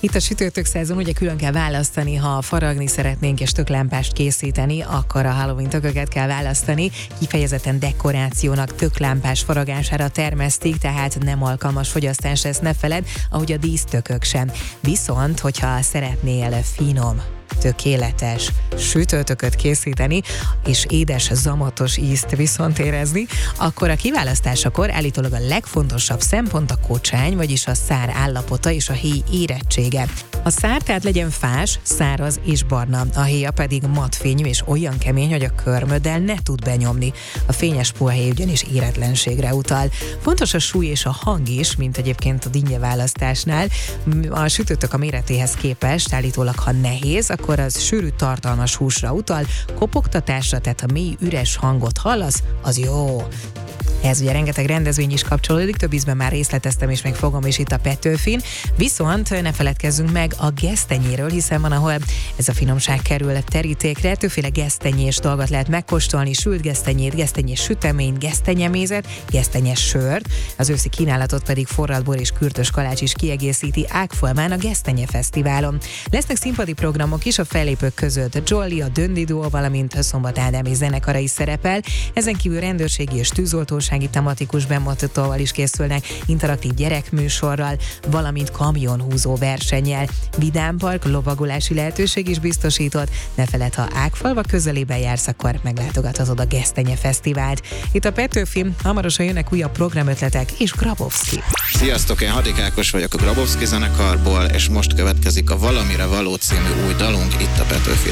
Itt a sütőtök szezon, ugye külön kell választani, ha faragni szeretnénk és töklámpást készíteni, akkor a Halloween tököket kell választani. Kifejezetten dekorációnak, töklámpás faragására termesztik, tehát nem alkalmas fogyasztás, ezt ne feled, ahogy a dísztökök sem. Viszont, hogyha szeretnél finom, tökéletes sütőtököt készíteni, és édes, zamatos ízt viszont érezni, akkor a kiválasztásakor állítólag a legfontosabb szempont a kocsány, vagyis a szár állapota és a héj érettsége. A szár tehát legyen fás, száraz és barna, a héja pedig matfényű és olyan kemény, hogy a körmöddel ne tud benyomni. A fényes puha héj ugyanis éretlenségre utal. Fontos a súly és a hang is, mint egyébként a dinnye választásnál. A sütőtök a méretéhez képest állítólag, ha nehéz, akkor az sűrű, tartalmas húsra utal, kopogtatásra, tehát ha mély, üres hangot hallasz, az jó. Ez ugye rengeteg rendezvény is kapcsolódik, több ízben már részleteztem, és még fogom is itt a Petőfin. Viszont ne feledkezzünk meg a gesztenyéről, hiszen van, ahol ez a finomság kerül terítékre. Többféle gesztenyés dolgot lehet megkóstolni, sült gesztenyét, gesztenyés süteményt, gesztenyemézet, gesztenyes sört. Az őszi kínálatot pedig forralt bor és kürtös kalács is kiegészíti Ágfalmán a Gesztenye Fesztiválon. Lesznek színpadi programok is a fellépők között. Jolly, a Döndi Duo, valamint Szombat Ádám és zenekara is szerepel. Ezen kívül rendőrségi és tűzoltósági tematikus bemutatóval is készülnek, interaktív gyerekműsorral, valamint kamionhúzó versennyel. Vidámpark, lovagolási lehetőség is biztosított. Ne feledd, ha Ágfalva közelében jársz, akkor meglátogathatod a Gesztenye Fesztivált. Itt a Petőfin, hamarosan jönnek újabb programötletek és Grabowski. Sziasztok, én Hadik Ákos vagyok a Grabowski zenekarból, és most következik a Valamire való című új dalunk itt a Petőfin.